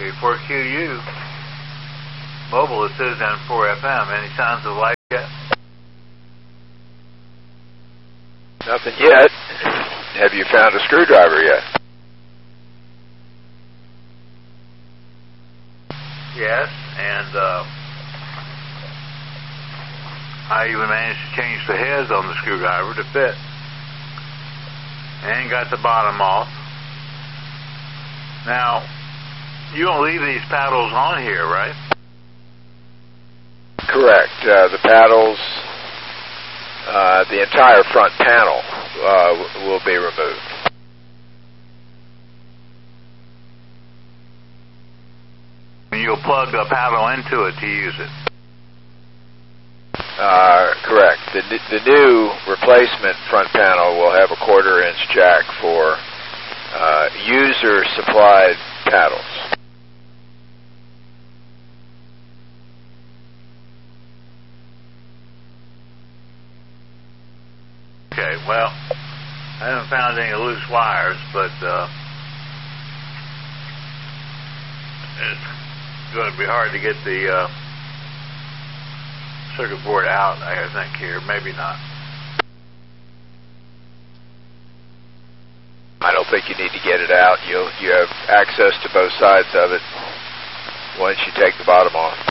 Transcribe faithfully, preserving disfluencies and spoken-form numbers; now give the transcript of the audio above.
For Q U, mobile is Citizen four F M. Any signs of life yet? Nothing yet. Have you found a screwdriver yet? Yes, and uh, I even managed to change the heads on the screwdriver to fit. And got the bottom off. Now, you don't leave these paddles on here, right? Correct. Uh, the paddles, uh, the entire front panel uh, will be removed. And you'll plug a paddle into it to use it. Uh, correct. The, the new replacement front panel will have a quarter inch jack for uh, user supplied paddles. Okay, well, I haven't found any loose wires, but uh, it's going to be hard to get the uh, circuit board out, I think, here. Maybe not. I don't think you need to get it out. You you have access to both sides of it once you take the bottom off.